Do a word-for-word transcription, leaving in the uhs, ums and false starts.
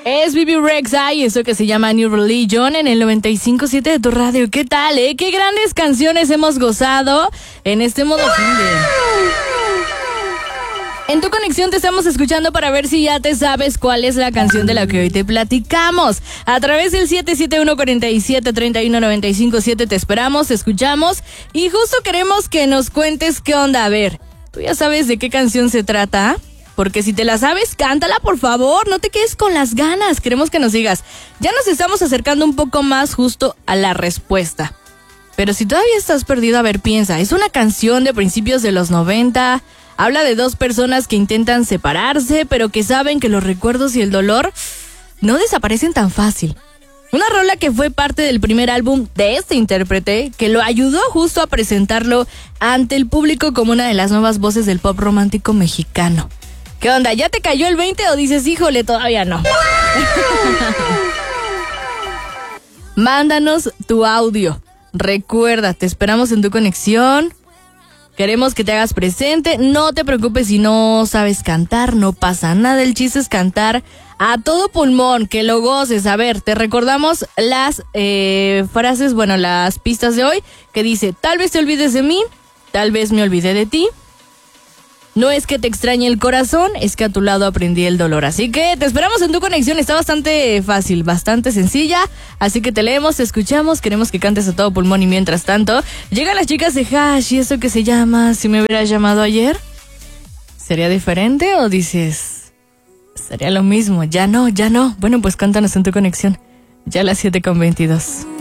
Es B B Rexha y eso que se llama New Religion en el noventa y cinco punto siete de tu radio. ¿Qué tal, eh? Qué grandes canciones hemos gozado en este modo fin de... En tu conexión te estamos escuchando para ver si ya te sabes cuál es la canción de la que hoy te platicamos. A través del siete siete uno, cuatro siete, tres uno nueve cinco siete te esperamos, te escuchamos y justo queremos que nos cuentes qué onda. A ver, ¿tú ya sabes de qué canción se trata? Porque si te la sabes, cántala, por favor, no te quedes con las ganas. Queremos que nos digas. Ya nos estamos acercando un poco más justo a la respuesta. Pero si todavía estás perdido, a ver, piensa. Es una canción de principios de los noventa. Habla de dos personas que intentan separarse, pero que saben que los recuerdos y el dolor no desaparecen tan fácil. Una rola que fue parte del primer álbum de este intérprete, que lo ayudó justo a presentarlo ante el público como una de las nuevas voces del pop romántico mexicano. ¿Qué onda? ¿Ya te cayó el veinte o dices, híjole, todavía no? Mándanos tu audio. Recuerda, te esperamos en tu conexión. Queremos que te hagas presente. No te preocupes si no sabes cantar, no pasa nada. El chiste es cantar a todo pulmón, que lo goces. A ver, te recordamos las eh, frases, bueno, las pistas de hoy, que dice, tal vez te olvides de mí, tal vez me olvidé de ti. No es que te extrañe el corazón, es que a tu lado aprendí el dolor. Así que te esperamos en tu conexión, está bastante fácil, bastante sencilla. Así que te leemos, te escuchamos, queremos que cantes a todo pulmón y mientras tanto, llegan las chicas de Hash y eso que se llama Si me hubieras llamado ayer. ¿Sería diferente o dices, sería lo mismo? Ya no, ya no. Bueno, pues cántanos en tu conexión, ya a las siete con veintidós.